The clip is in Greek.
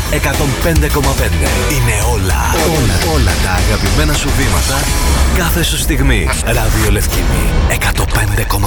105,5. Είναι όλα τα αγαπημένα σου βήματα κάθε σου στιγμή. Ράδιο Λευκήμη 105,5.